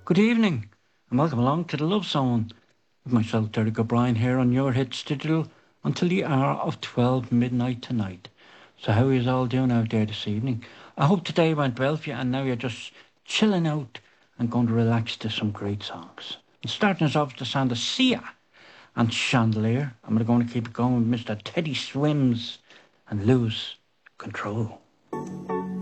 Good evening, and welcome along to the Love Zone with myself, Derek O'Brien, here on your Hits Digital until the hour of 12 midnight tonight. So, how are you all doing out there this evening? I hope today went well for you, and now you're just chilling out and going to relax to some great songs. And starting us off, the sound of Sia and Chandelier. I'm going to keep it going with Mr. Teddy Swims and Lose Control.